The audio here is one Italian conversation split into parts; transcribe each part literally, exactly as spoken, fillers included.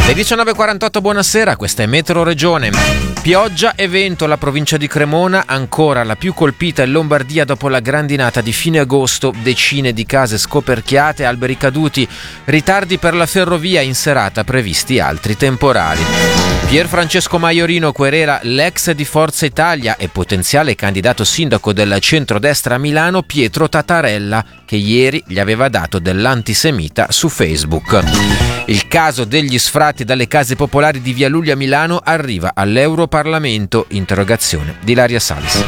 Le diciannove e quarantotto, buonasera, questa è Metro Regione. Pioggia e vento, la provincia di Cremona, ancora la più colpita in Lombardia dopo la grandinata di fine agosto, decine di case scoperchiate, alberi caduti, ritardi per la ferrovia, in serata previsti altri temporali. Pier Francesco Maiorino querela l'ex di Forza Italia e potenziale candidato sindaco del centrodestra a Milano Pietro Tatarella, che ieri gli aveva dato dell'antisemita su Facebook. Il caso degli sfratti dalle case popolari di Via Lullia a Milano arriva all'Europarlamento. Interrogazione di Ilaria Salis.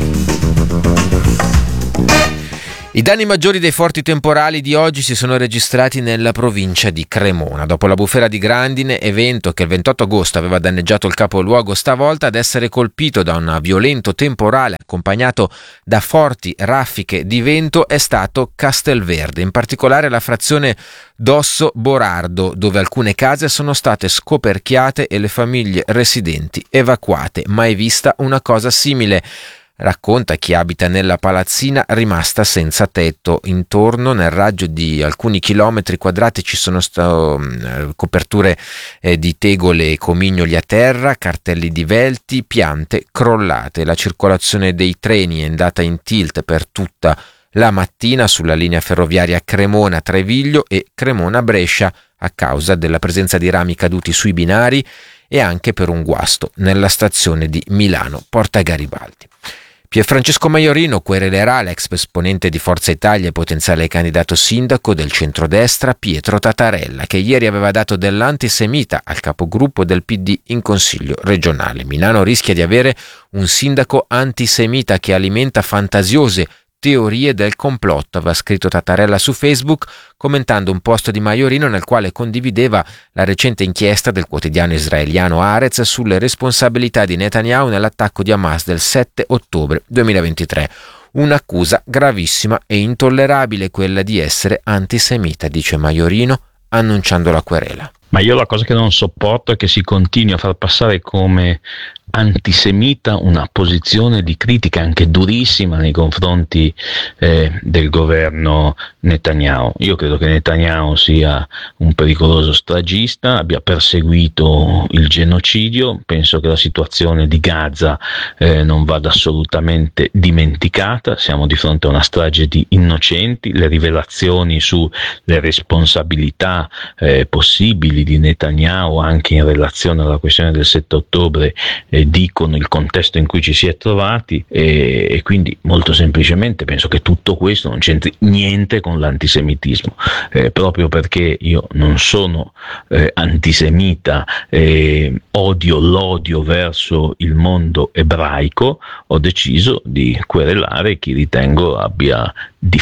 I danni maggiori dei forti temporali di oggi si sono registrati nella provincia di Cremona. Dopo la bufera di grandine e vento che il ventotto agosto aveva danneggiato il capoluogo, stavolta ad essere colpito da un violento temporale accompagnato da forti raffiche di vento è stato Castelverde, in particolare la frazione Dosso Borardo, dove alcune case sono state scoperchiate e le famiglie residenti evacuate. Mai vista una cosa simile, racconta chi abita nella palazzina rimasta senza tetto. Intorno, nel raggio di alcuni chilometri quadrati, ci sono st- coperture eh, di tegole e comignoli a terra, cartelli divelti, piante crollate. La circolazione dei treni è andata in tilt per tutta la mattina sulla linea ferroviaria Cremona-Treviglio e Cremona-Brescia a causa della presenza di rami caduti sui binari e anche per un guasto nella stazione di Milano Porta Garibaldi. Pier Francesco Maiorino querelerà l'ex esponente di Forza Italia e potenziale candidato sindaco del centrodestra Pietro Tatarella, che ieri aveva dato dell'antisemita al capogruppo del P D in Consiglio regionale. Milano rischia di avere un sindaco antisemita che alimenta fantasiose teorie del complotto, aveva scritto Tatarella su Facebook, commentando un post di Maiorino nel quale condivideva la recente inchiesta del quotidiano israeliano Haaretz sulle responsabilità di Netanyahu nell'attacco di Hamas del sette ottobre duemilaventitré. Un'accusa gravissima e intollerabile, quella di essere antisemita, dice Maiorino, annunciando la querela. Ma io la cosa che non sopporto è che si continui a far passare come antisemita una posizione di critica anche durissima nei confronti eh, del governo Netanyahu. Io credo che Netanyahu sia un pericoloso stragista, abbia perseguito il genocidio. Penso che la situazione di Gaza eh, non vada assolutamente dimenticata. Siamo di fronte a una strage di innocenti. Le rivelazioni sulle responsabilità eh, possibili di Netanyahu anche in relazione alla questione del sette ottobre eh, dicono il contesto in cui ci si è trovati e, e quindi molto semplicemente penso che tutto questo non c'entri niente con l'antisemitismo, eh, proprio perché io non sono eh, antisemita, eh, odio l'odio verso il mondo ebraico, ho deciso di querelare chi ritengo abbia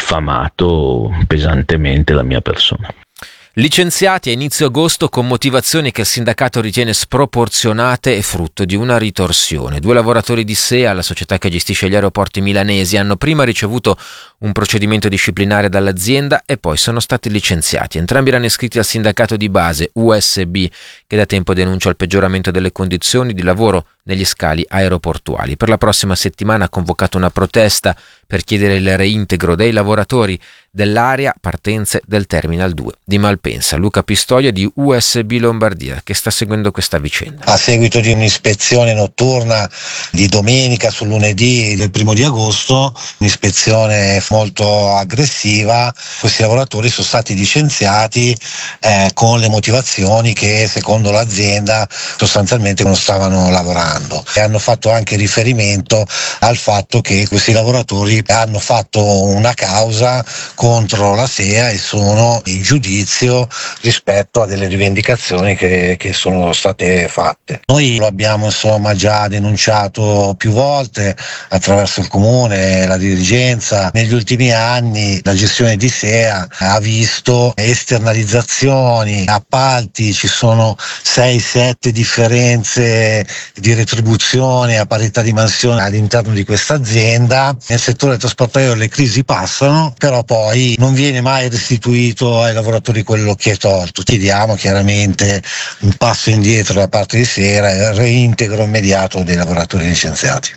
diffamato pesantemente la mia persona. Licenziati a inizio agosto con motivazioni che il sindacato ritiene sproporzionate e frutto di una ritorsione. Due lavoratori di S E A, la società che gestisce gli aeroporti milanesi, hanno prima ricevuto un procedimento disciplinare dall'azienda e poi sono stati licenziati. Entrambi erano iscritti al sindacato di base U S B, che da tempo denuncia il peggioramento delle condizioni di lavoro negli scali aeroportuali. Per la prossima settimana ha convocato una protesta per chiedere il reintegro dei lavoratori dell'area partenze del Terminal due di Malpensa. Luca Pistoia di U S B Lombardia, che sta seguendo questa vicenda. A seguito di un'ispezione notturna di domenica sul lunedì del primo di agosto, un'ispezione molto aggressiva, questi lavoratori sono stati licenziati eh, con le motivazioni che secondo l'azienda sostanzialmente non stavano lavorando, e hanno fatto anche riferimento al fatto che questi lavoratori hanno fatto una causa contro la S E A e sono in giudizio rispetto a delle rivendicazioni che, che sono state fatte. Noi lo abbiamo insomma già denunciato più volte attraverso il comune, la dirigenza. Negli ultimi anni la gestione di S E A ha visto esternalizzazioni, appalti, ci sono sei sette differenze di retribuzione a parità di mansione all'interno di questa azienda. Nel settore trasporto aereo le crisi passano, però poi non viene mai restituito ai lavoratori quello che è tolto. Chiediamo chiaramente un passo indietro da parte di S E A e il reintegro immediato dei lavoratori licenziati.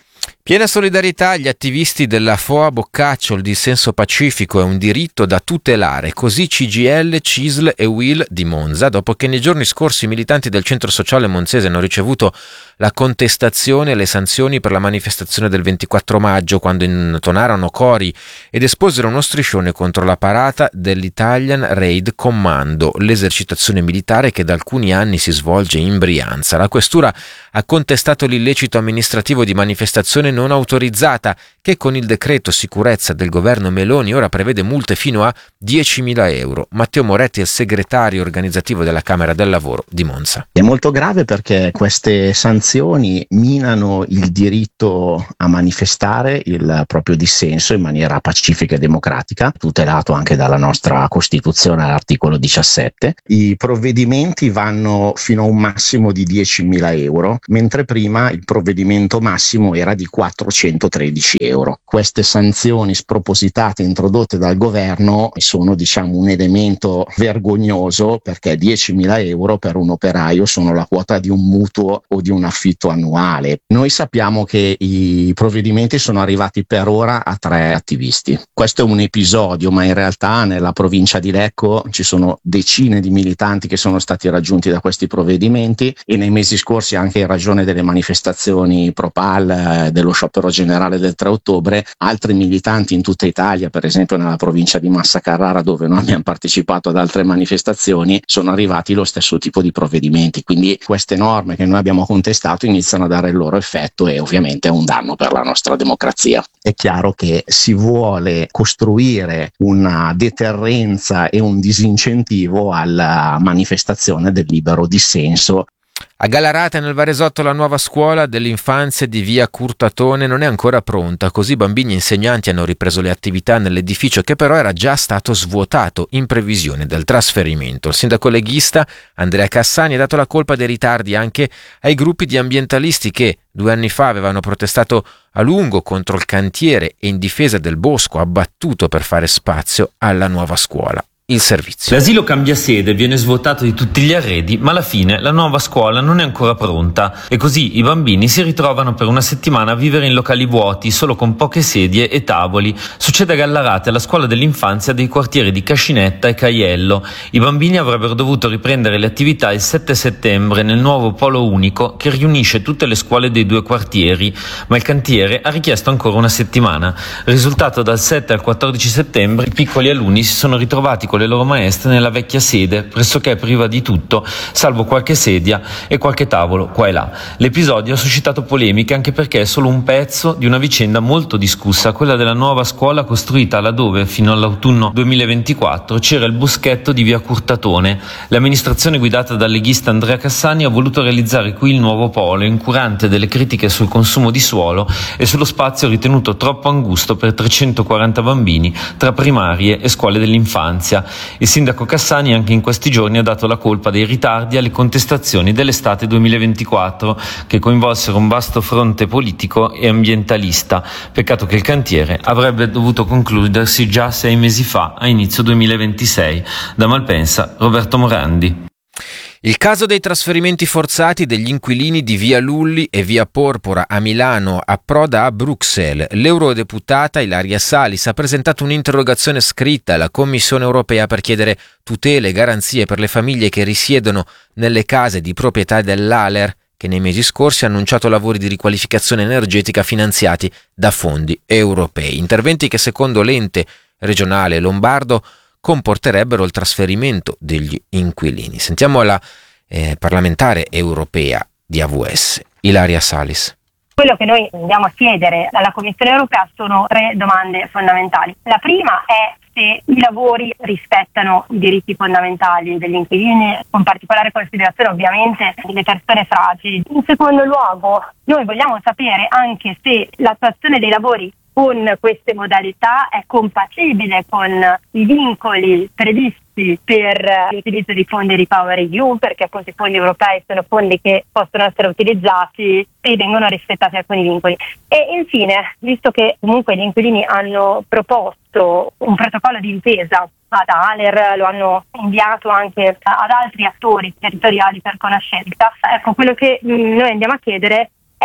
Piena solidarietà agli attivisti della F O A Boccaccio, il dissenso pacifico è un diritto da tutelare, così C G I L, C I S L e U I L di Monza, dopo che nei giorni scorsi i militanti del centro sociale monzese hanno ricevuto la contestazione e le sanzioni per la manifestazione del ventiquattro maggio, quando intonarono cori ed esposero uno striscione contro la parata dell'Italian Raid Commando, l'esercitazione militare che da alcuni anni si svolge in Brianza. La questura ha contestato l'illecito amministrativo di manifestazione non autorizzata, che con il decreto sicurezza del governo Meloni ora prevede multe fino a diecimila euro. Matteo Moretti è il segretario organizzativo della Camera del Lavoro di Monza. È molto grave perché queste sanzioni minano il diritto a manifestare il proprio dissenso in maniera pacifica e democratica, tutelato anche dalla nostra Costituzione all'articolo diciassette. I provvedimenti vanno fino a un massimo di diecimila euro, mentre prima il provvedimento massimo era di quattrocentotredici euro. Queste sanzioni spropositate introdotte dal governo sono, diciamo, un elemento vergognoso, perché diecimila euro per un operaio sono la quota di un mutuo o di un affitto annuale. Noi sappiamo che i provvedimenti sono arrivati per ora a tre attivisti. Questo è un episodio, ma in realtà nella provincia di Lecco ci sono decine di militanti che sono stati raggiunti da questi provvedimenti, e nei mesi scorsi, anche in ragione delle manifestazioni pro P A L, dello sciopero generale del tre ottobre, altri militanti in tutta Italia, per esempio nella provincia di Massa Carrara, dove noi abbiamo partecipato ad altre manifestazioni, sono arrivati lo stesso tipo di provvedimenti. Quindi queste norme che noi abbiamo contestato iniziano a dare il loro effetto, e ovviamente è un danno per la nostra democrazia. È chiaro che si vuole costruire una deterrenza e un disincentivo alla manifestazione del libero dissenso. A Galarate, nel Varesotto, la nuova scuola dell'infanzia di via Curtatone non è ancora pronta, così bambini e insegnanti hanno ripreso le attività nell'edificio, che però era già stato svuotato in previsione del trasferimento. Il sindaco leghista Andrea Cassani ha dato la colpa dei ritardi anche ai gruppi di ambientalisti che due anni fa avevano protestato a lungo contro il cantiere e in difesa del bosco abbattuto per fare spazio alla nuova scuola. Il servizio. L'asilo cambia sede, viene svuotato di tutti gli arredi, ma alla fine la nuova scuola non è ancora pronta, e così i bambini si ritrovano per una settimana a vivere in locali vuoti, solo con poche sedie e tavoli. Succede a Gallarate, alla scuola dell'infanzia dei quartieri di Cascinetta e Caiello. I bambini avrebbero dovuto riprendere le attività il sette settembre nel nuovo polo unico che riunisce tutte le scuole dei due quartieri, ma il cantiere ha richiesto ancora una settimana. Risultato: dal sette al quattordici settembre i piccoli alunni si sono ritrovati con le loro maestre nella vecchia sede, pressoché priva di tutto, salvo qualche sedia e qualche tavolo qua e là. L'episodio ha suscitato polemiche anche perché è solo un pezzo di una vicenda molto discussa, quella della nuova scuola costruita laddove fino all'autunno duemilaventiquattro c'era il boschetto di via Curtatone. L'amministrazione guidata dal leghista Andrea Cassani ha voluto realizzare qui il nuovo polo, incurante delle critiche sul consumo di suolo e sullo spazio ritenuto troppo angusto per trecentoquaranta bambini tra primarie e scuole dell'infanzia. Il sindaco Cassani anche in questi giorni ha dato la colpa dei ritardi alle contestazioni dell'estate duemilaventiquattro, che coinvolsero un vasto fronte politico e ambientalista. Peccato che il cantiere avrebbe dovuto concludersi già sei mesi fa, a inizio duemilaventisei. Da Malpensa, Roberto Morandi. Il caso dei trasferimenti forzati degli inquilini di via Lulli e via Porpora a Milano approda a Bruxelles. L'eurodeputata Ilaria Salis ha presentato un'interrogazione scritta alla Commissione europea per chiedere tutele e garanzie per le famiglie che risiedono nelle case di proprietà dell'A L E R, che nei mesi scorsi ha annunciato lavori di riqualificazione energetica finanziati da fondi europei. Interventi che secondo l'ente regionale lombardo comporterebbero il trasferimento degli inquilini. Sentiamo la eh, parlamentare europea di A V S, Ilaria Salis. Quello che noi andiamo a chiedere alla Commissione europea sono tre domande fondamentali. La prima è se i lavori rispettano i diritti fondamentali degli inquilini, con particolare considerazione ovviamente delle persone fragili. In secondo luogo, noi vogliamo sapere anche se l'attuazione dei lavori con queste modalità è compatibile con i vincoli previsti per l'utilizzo di fondi Repower E U, perché appunto i fondi europei sono fondi che possono essere utilizzati e vengono rispettati alcuni vincoli. E infine, visto che comunque gli inquilini hanno proposto un protocollo di intesa ad A L E R, lo hanno inviato anche ad altri attori territoriali per conoscenza, ecco, quello che noi andiamo a chiedere è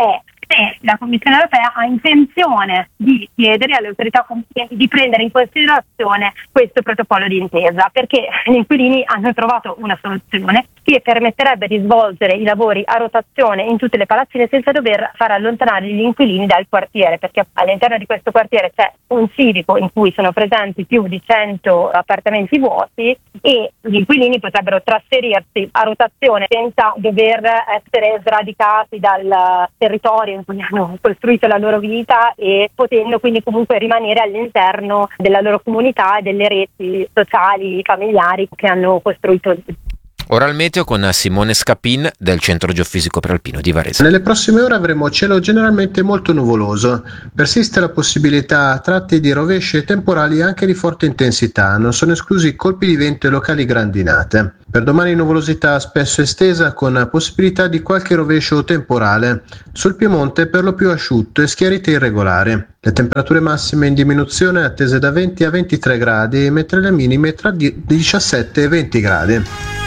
se la Commissione europea ha intenzione di chiedere alle autorità competenti di prendere in considerazione questo protocollo di intesa, perché gli inquilini hanno trovato una soluzione che permetterebbe di svolgere i lavori a rotazione in tutte le palazzine senza dover far allontanare gli inquilini dal quartiere, perché all'interno di questo quartiere c'è un civico in cui sono presenti più di cento appartamenti vuoti e gli inquilini potrebbero trasferirsi a rotazione senza dover essere sradicati dal territorio in cui hanno costruito la loro vita e potendo quindi comunque rimanere all'interno della loro comunità e delle reti sociali, familiari che hanno costruito. Ora il meteo con Simone Scapin del Centro Geofisico Prealpino di Varese. Nelle prossime ore avremo cielo generalmente molto nuvoloso. Persiste la possibilità a tratti di rovesci e temporali anche di forte intensità. Non sono esclusi colpi di vento e locali grandinate. Per domani nuvolosità spesso estesa con possibilità di qualche rovescio temporale. Sul Piemonte per lo più asciutto e schiarite irregolari. Le temperature massime in diminuzione attese da venti a ventitré gradi, mentre le minime tra diciassette e venti gradi.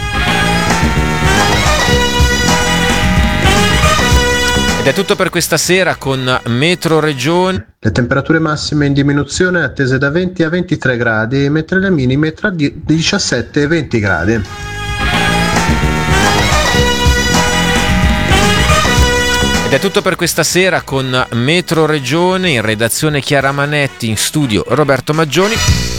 Ed è tutto per questa sera con Metro Regione. Le temperature massime in diminuzione attese da venti a ventitré gradi, mentre le minime tra diciassette e venti gradi. Ed è tutto per questa sera con Metro Regione, in redazione Chiara Manetti, in studio Roberto Maggioni.